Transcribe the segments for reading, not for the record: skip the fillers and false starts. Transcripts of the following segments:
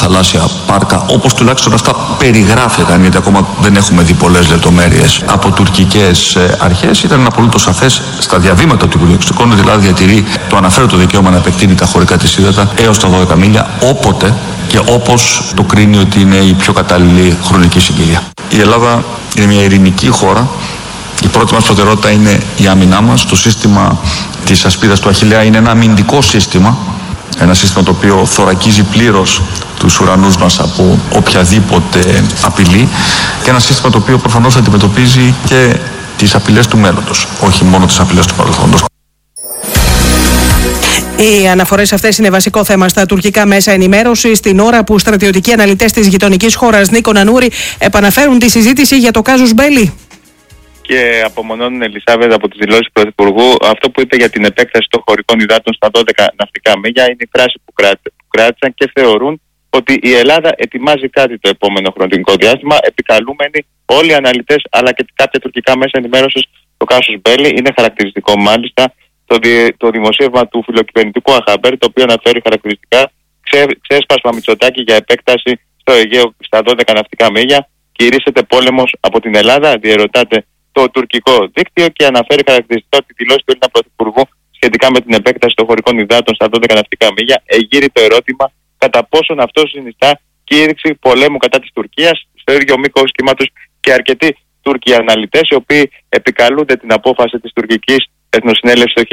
θαλάσσια πάρκα, όπως τουλάχιστον αυτά περιγράφηκαν, γιατί ακόμα δεν έχουμε δει πολλές λεπτομέρειες από τουρκικές αρχές, ήταν απολύτως σαφές στα διαβήματα του Υπουργείου Εξωτερικών, δηλαδή διατηρεί το αναφέρετο δικαίωμα να επεκτείνει τα χωρικά της ύδατα έως τα 12 μίλια, όποτε και όπως το κρίνει ότι είναι η πιο κατάλληλη χρονική συγκυρία. Η Ελλάδα είναι μια ειρηνική χώρα. Η πρώτη μας προτεραιότητα είναι η άμυνά μας. Το σύστημα της ασπίδας του Αχιλλέα είναι ένα αμυντικό σύστημα. Ένα σύστημα το οποίο θωρακίζει πλήρως τους ουρανούς μας από οποιαδήποτε απειλή. Και ένα σύστημα το οποίο προφανώς αντιμετωπίζει και τις απειλές του μέλλοντος, όχι μόνο τις απειλές του παρελθόντος. Οι αναφορές αυτές είναι βασικό θέμα στα τουρκικά μέσα ενημέρωσης, την ώρα που στρατιωτικοί αναλυτές της γειτονικής χώρας Νίκο Νανούρη επαναφέρουν τη συζήτηση για το κάζους Μπέλι. Και απομονώνουν, Ελισάβετ, από τις δηλώσεις του Πρωθυπουργού αυτό που είπε για την επέκταση των χωρικών υδάτων στα 12 ναυτικά μίλια. Είναι η φράση που κράτησαν και θεωρούν ότι η Ελλάδα ετοιμάζει κάτι το επόμενο χρονικό διάστημα, επικαλούμενοι όλοι οι αναλυτές αλλά και κάποια τουρκικά μέσα ενημέρωσης το κάζους Μπέλι. Είναι χαρακτηριστικό μάλιστα το δημοσίευμα του φιλοκυβερνητικού Αχαμπέρ, το οποίο αναφέρει χαρακτηριστικά ξέσπασμα Μητσοτάκη για επέκταση στο Αιγαίο στα 12 ναυτικά μίλια. Κηρύσσεται πόλεμος από την Ελλάδα, διερωτάται το τουρκικό δίκτυο, και αναφέρει χαρακτηριστικά ότι η δηλώση του Έλληνα Πρωθυπουργού σχετικά με την επέκταση των χωρικών υδάτων στα 12 ναυτικά μίλια εγείρει το ερώτημα κατά πόσον αυτό συνιστά κήρυξη πολέμου κατά της Τουρκίας. Στο ίδιο μήκος κύματος και αρκετοί Τούρκοι αναλυτές, οι οποίοι επικαλούνται την απόφαση της τουρκικής Εθνοσυνέλευσης το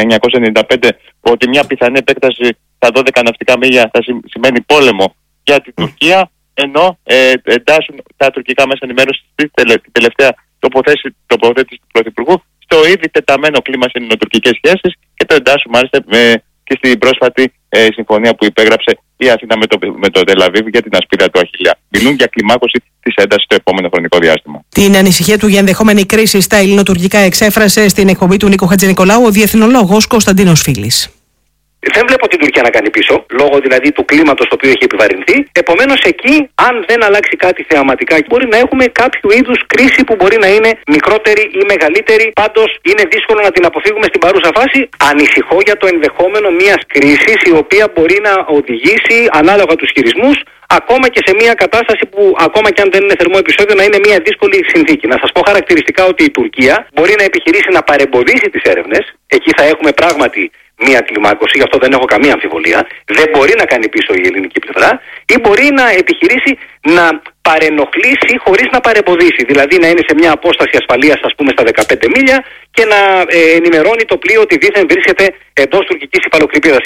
1995 ότι μια πιθανή επέκταση στα 12 ναυτικά μίλια θα σημαίνει πόλεμο για την Τουρκία, ενώ εντάσσουν τα τουρκικά μέσα ενημέρωση στην τελευταία τοποθέτηση του Πρωθυπουργού στο ήδη τεταμένο κλίμα σε ελληνοτουρκικές σχέσεις, και το εντάσσουν μάλιστα και στην πρόσφατη συμφωνία που υπέγραψε η Αθήνα με το Τελαβίβ για την ασπίδα του Αχιλλέα. Μιλούν για κλιμάκωση της έντασης στο επόμενο χρονικό διάστημα. Την ανησυχία του για ενδεχόμενη κρίση στα ελληνοτουρκικά εξέφρασε στην εκπομπή του Νίκο Χατζηνικολάου ο διεθνολόγος Κωνσταντίνος Φίλης. Δεν βλέπω την Τουρκία να κάνει πίσω, λόγω δηλαδή του κλίματος το οποίο έχει επιβαρυνθεί. Επομένως, εκεί, αν δεν αλλάξει κάτι θεαματικά, μπορεί να έχουμε κάποιο είδους κρίση που μπορεί να είναι μικρότερη ή μεγαλύτερη. Πάντως, είναι δύσκολο να την αποφύγουμε στην παρούσα φάση. Ανησυχώ για το ενδεχόμενο μιας κρίσης, η οποία μπορεί να οδηγήσει, ανάλογα τους χειρισμούς, ακόμα και σε μια κατάσταση που, ακόμα και αν δεν είναι θερμό επεισόδιο, να είναι μια δύσκολη συνθήκη. Να σας πω χαρακτηριστικά ότι η Τουρκία μπορεί να επιχειρήσει να παρεμποδίσει τις έρευνες. Εκεί θα έχουμε πράγματι μία κλιμάκωση, γι' αυτό δεν έχω καμία αμφιβολία. Δεν μπορεί να κάνει πίσω η ελληνική πλευρά, ή μπορεί να επιχειρήσει να παρενοχλήσει χωρίς να παρεμποδίσει. Δηλαδή να είναι σε μια απόσταση ασφαλείας, ας πούμε, στα 15 μίλια, και να ενημερώνει το πλοίο ότι δήθεν βρίσκεται εντός τουρκικής υφαλοκρηπίδας.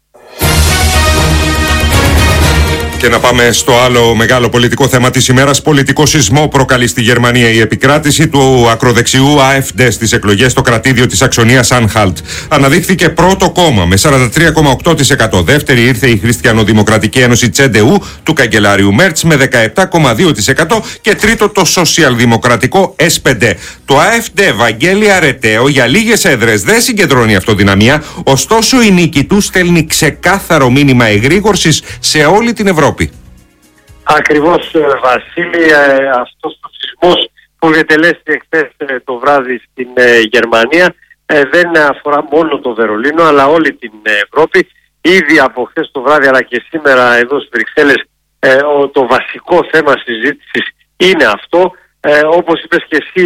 Και να πάμε στο άλλο μεγάλο πολιτικό θέμα της ημέρας. Πολιτικό σεισμό προκαλεί στη Γερμανία η επικράτηση του ακροδεξιού AfD στις εκλογές στο κρατήδιο της Αξονίας Anhalt. Αναδείχθηκε πρώτο κόμμα με 43,8%. Δεύτερη ήρθε η Χριστιανοδημοκρατική Ένωση CDU του καγκελάριου Μέρτς με 17,2% και τρίτο το σοσιαλδημοκρατικό SPD. Το AfD, Βαγγέλη Αρεταίο, για λίγες έδρες δεν συγκεντρώνει αυτοδυναμία, ωστόσο η νίκη του στέλνει ξεκάθαρο μήνυμα εγρήγορσης σε όλη την Ευρώπη. Ακριβώς, Βασίλη, αυτός ο σεισμός που διετελέστη εχθές το βράδυ στην Γερμανία δεν αφορά μόνο το Βερολίνο αλλά όλη την Ευρώπη. Ήδη από χθες το βράδυ αλλά και σήμερα εδώ στις Βρυξέλλες το βασικό θέμα συζήτησης είναι αυτό. Όπως είπες και εσύ,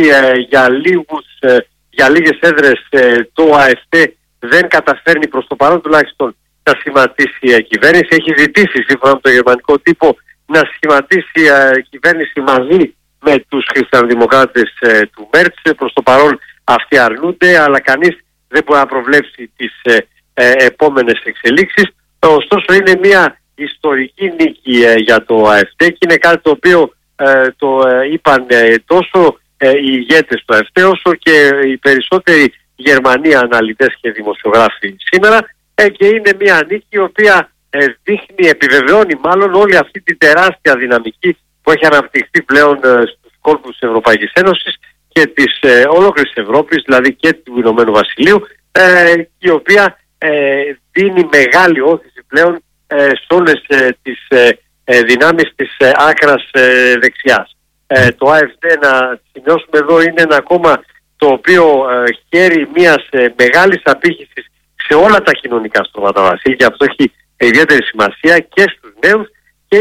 για λίγες έδρες το AfD δεν καταφέρνει προς το παρόν τουλάχιστον να σχηματίσει κυβέρνηση. Έχει ζητήσει, σύμφωνα με το γερμανικό τύπο, να σχηματίσει κυβέρνηση μαζί με τους χριστιανοδημοκράτες του Μέρτς. Προς το παρόν αυτοί αρνούνται, αλλά κανείς δεν μπορεί να προβλέψει τις επόμενες εξελίξεις. Ωστόσο είναι μια ιστορική νίκη για το AfD και είναι κάτι το οποίο το είπαν τόσο οι ηγέτες του AfD όσο και οι περισσότεροι Γερμανοί αναλυτές και δημοσιογράφοι σήμερα. Και είναι μια νίκη η οποία δείχνει, επιβεβαιώνει μάλλον όλη αυτή την τεράστια δυναμική που έχει αναπτυχθεί πλέον στους κόλπους της Ευρωπαϊκής Ένωσης και της ολόκληρης Ευρώπης, δηλαδή και του Ηνωμένου Βασιλείου, η οποία δίνει μεγάλη όθηση πλέον σε όλες τις δυνάμεις της άκρας δεξιάς. Το AfD, να σημειώσουμε εδώ, είναι ένα κόμμα το οποίο χαίρει μιας μεγάλης απήχησης σε όλα τα κοινωνικά στρώματα, Βασίλη, και αυτό έχει ιδιαίτερη σημασία και στους νέους